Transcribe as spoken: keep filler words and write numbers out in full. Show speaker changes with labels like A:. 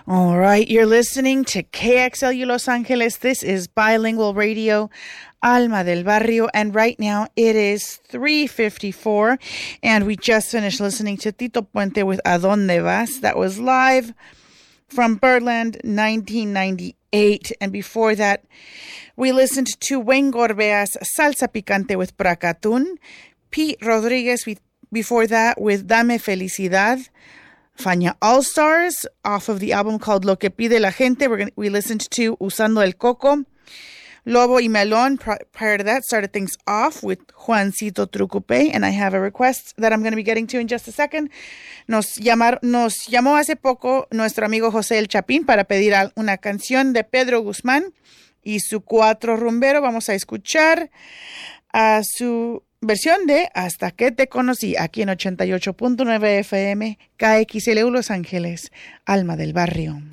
A: All right, you're listening to K X L U Los Angeles. This is Bilingual Radio, Alma del Barrio, and right now it is three fifty-four, and we just finished listening to Tito Puente with A Donde Vas. That was live from Birdland, nineteen ninety-eight, and before that, we listened to Wayne Gorbea's Salsa Picante with Pracatún, Pete Rodriguez with, before that with Dame Felicidad, Fania All-Stars off of the album called Lo Que Pide La Gente. We're gonna, we listened to Usando El Coco. Lobo y Melón, pr- prior to that, started things off with Juancito Trucupé, and I have a request that I'm going to be getting to in just a second. Nos, llamar, nos llamó hace poco nuestro amigo José El Chapín para pedir una canción de Pedro Guzmán y su Cuatro Rumbero. Vamos a escuchar a su versión de Hasta que te conocí, aquí en ochenta y ocho punto nueve F M, K X L U Los Ángeles, Alma del Barrio.